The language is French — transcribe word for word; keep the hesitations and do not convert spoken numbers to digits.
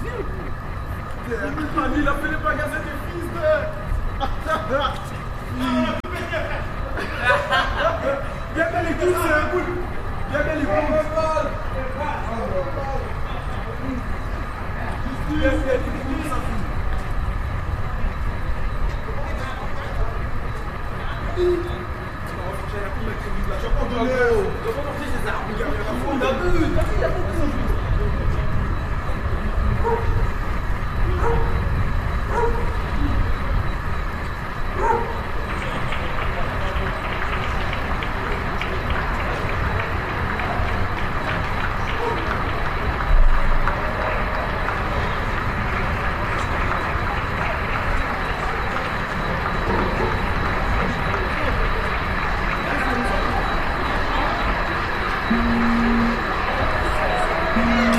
Il a fait les magasins des fils de... Bien belle écoute, c'est un boule. Bien belle écoute. Bien belle écoute, ça fout. Tu vas pas donner. Tu vas pas porter ses armes. Il a vu, il a beaucoup. Thank you.